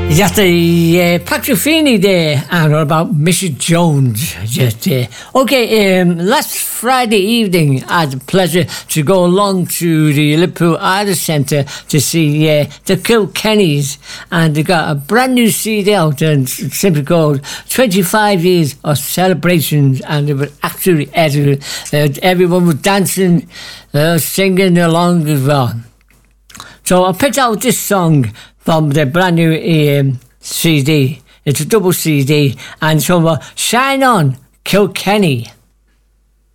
Yes, the Patrick Feeney there, and what about Mrs. Jones just there. Okay, last Friday evening, I had the pleasure to go along to the Liverpool Arts Centre to see the Kilkennys, and they got a brand new CD out, and it's simply called 25 Years of Celebrations, and it was absolutely excellent. Everyone was dancing, singing along as well. So I picked out this song from the brand new CD. It's a double CD, and it's called Shine On, Kilkenny.